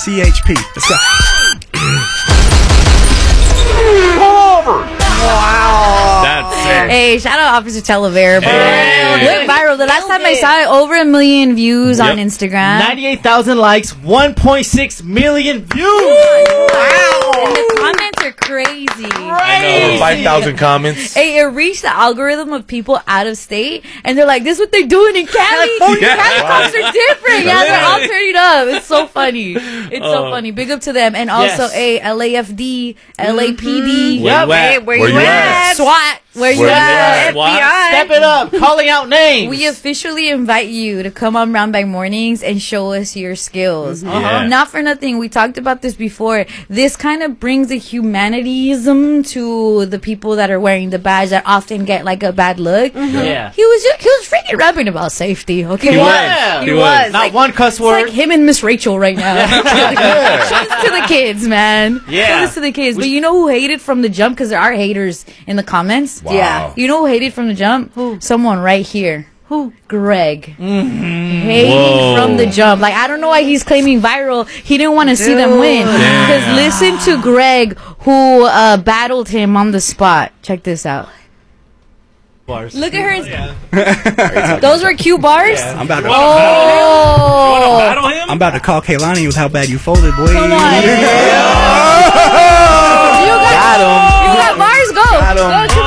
CHP. Let's go. Wow. That's sick. Hey, shout out Officer Talavera, bro. Hey. Went viral. The last time I saw it, over 1 million views on Instagram. 98,000 likes, 1.6 million views. Wow. And the comments are crazy. Over 5,000 comments. Hey, it reached the algorithm of people out of state, and they're like, this is what they're doing in Cali. Cali cops are different. Yeah, they're all turning up. It's so funny. It's so funny. Big up to them. And also, hey, LAFD, LAPD. Where you at? SWAT. Where you at? FBI. Step it up. Calling out names. We officially invite you to come on Brown Bag Mornings and show us your skills. Not for nothing. We talked about this before. This kind of brings a humanism to the people that are wearing the badge that often get like a bad look. Yeah. He was freaking rapping about safety. Okay, He was. Not one cuss word. It's like him and Miss Rachel right now. Show this to the kids, man. Yeah. Show this to the kids. But you know who hated from the jump? Because there are haters in the comments. Wow. Yeah. You know who hated from the jump? Who? Someone right here. Who? Greg. Hating from the jump. Like, I don't know why he's claiming viral. He didn't want to see them win. Because listen to Greg, who battled him on the spot. Check this out. Bars. Look at her. Those were cute bars? I'm about to. Oh. Battle him? I'm about to call Kaylani with how bad you folded, boy. Come on. You got bars? Go. Got him. Go, come